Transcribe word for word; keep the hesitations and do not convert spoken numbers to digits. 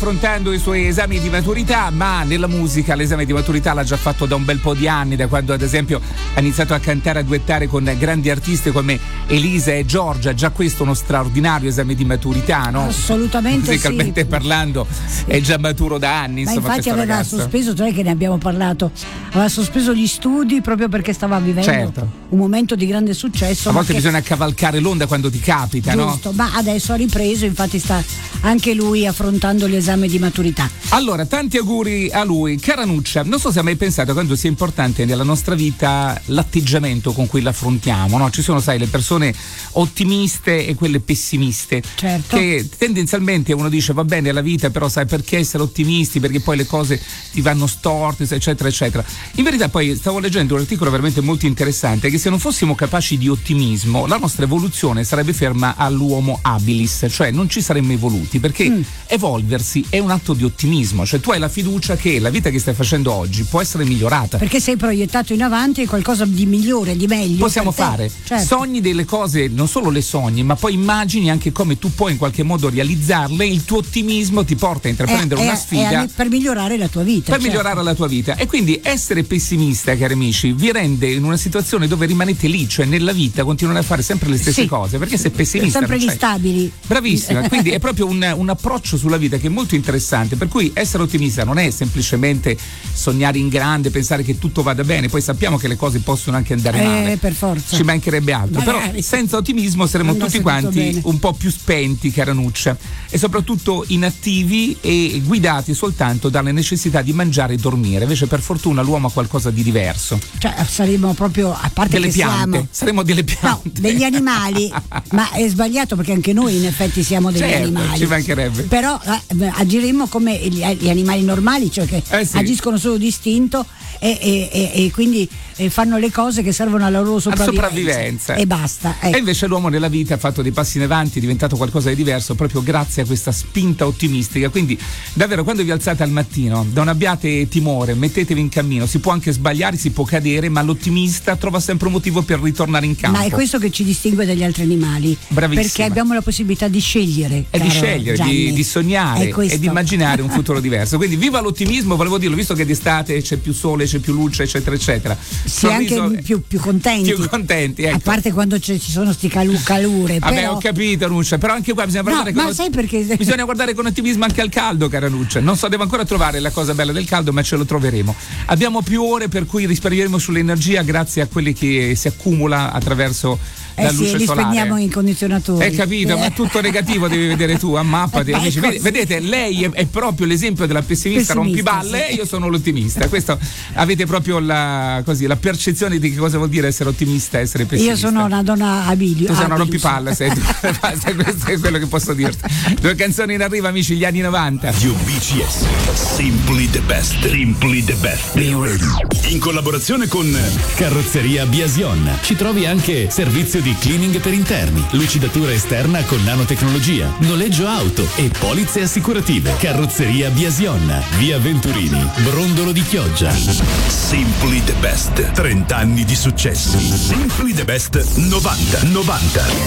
affrontando i suoi esami di maturità, ma nella musica l'esame di maturità l'ha già fatto da un bel po' di anni, da quando ad esempio ha iniziato a cantare, a duettare con grandi artisti come Elisa e Giorgia. Già questo è uno straordinario esame di maturità, no? Assolutamente. Musicalmente sì. parlando sì. È già maturo da anni. Ma insomma, infatti aveva ragazza. sospeso, cioè che ne abbiamo parlato, aveva sospeso gli studi proprio perché stava vivendo certo. un momento di grande successo. A volte che... bisogna cavalcare l'onda quando ti capita, giusto, no? Ma adesso ha ripreso, infatti sta anche lui affrontando l'esame di maturità. Allora, tanti auguri a lui. Caranuccia, non so se hai mai pensato quanto sia importante nella nostra vita l'atteggiamento con cui l'affrontiamo, no? Ci sono, sai, le persone ottimiste e quelle pessimiste. Certo. Che tendenzialmente uno dice va bene la vita, però sai perché essere ottimisti? Perché poi le cose ti vanno storte, eccetera, eccetera. In verità poi stavo leggendo un articolo veramente molto interessante che se non fossimo capaci di ottimismo la nostra evoluzione sarebbe ferma all'uomo habilis, cioè non ci saremmo evoluti, perché mm. evolversi è un atto di ottimismo, cioè tu hai la fiducia che la vita che stai facendo oggi può essere migliorata. Perché sei proiettato in avanti e qualcosa di migliore, di meglio. Possiamo fare. Certo. Sogni delle cose, non solo le sogni, ma poi immagini anche come tu puoi in qualche modo realizzarle, il tuo ottimismo ti porta a intraprendere eh, una eh, sfida eh, per migliorare la tua vita. Per certo. migliorare la tua vita. E quindi essere pessimista, cari amici, vi rende in una situazione dove rimanete lì, cioè nella vita continuate a fare sempre le stesse sì. cose, perché sei pessimista. Sempre gli stabili. Bravissima, quindi è proprio un, un approccio sulla vita che è molto interessante, per cui essere ottimista non è semplicemente sognare in grande, pensare che tutto vada bene, poi sappiamo che le cose possono anche andare eh, male, per forza. ci mancherebbe altro. Magari. Però senza ottimismo saremmo Andasse tutti quanti bene. un po' più spenti, caranuccia, e soprattutto inattivi e guidati soltanto dalle necessità di mangiare e dormire. Invece per fortuna l'uomo ha qualcosa di diverso. Cioè saremo proprio, a parte delle che piante, siamo saremo delle piante. No, degli animali, ma è sbagliato perché anche noi in effetti siamo degli certo, animali. Ci mancherebbe. Però eh, agiremmo come gli, gli animali normali, cioè che eh sì. agiscono solo d'istinto e, e, e, e quindi e fanno le cose che servono alla loro sopravvivenza, sopravvivenza. E basta. Ecco. E invece l'uomo nella vita ha fatto dei passi in avanti, è diventato qualcosa di diverso proprio grazie a questa spinta ottimistica. Quindi davvero quando vi alzate al mattino non abbiate timore, mettetevi in cammino, si può anche sbagliare, si può cadere, ma l'ottimista trova sempre un motivo per ritornare in campo. Ma è questo che ci distingue dagli altri animali. Bravissima. Perché abbiamo la possibilità di scegliere. E di scegliere, di, di sognare e di immaginare un futuro diverso. Quindi viva l'ottimismo, volevo dirlo, visto che d'estate c'è più sole, c'è più luce, eccetera, eccetera. Si è anche più, più contenti. Più contenti, ecco. A parte quando ci sono sti calu- calure. Vabbè, però... ho capito, Nuccia, però anche qua bisogna guardare no, con ma ot- sai perché... bisogna guardare con ottimismo anche al caldo, cara Nuccia. Non so, devo ancora trovare la cosa bella del caldo, ma ce lo troveremo. Abbiamo più ore per cui risparmieremo sull'energia grazie a quelli che si accumula attraverso la eh luce sì, li solare. spendiamo in condizionatori. Hai capito, eh. ma è tutto negativo, devi vedere tu, ammappati. Eh, amici. ecco, Vedete, lei è, è proprio l'esempio della pessimista, pessimista rompiballe, sì. e io sono l'ottimista. Questo avete proprio la, così, la percezione di che cosa vuol dire essere ottimista e essere pessimista. Io sono una donna abilio. Tu sei una rompipalle, sei tu. Questo è quello che posso dirti. Due canzoni in arrivo, amici, gli anni novanta. U B C S, Simply the Best. Simply the Best. Be ready. In collaborazione con Carrozzeria Biasion. Ci trovi anche servizio di cleaning per interni, lucidatura esterna con nanotecnologia, noleggio auto e polizze assicurative. Carrozzeria Biasion, via Venturini, Brondolo di Chioggia. Simply the Best. trenta anni di successo. Simply the Best novanta novanta.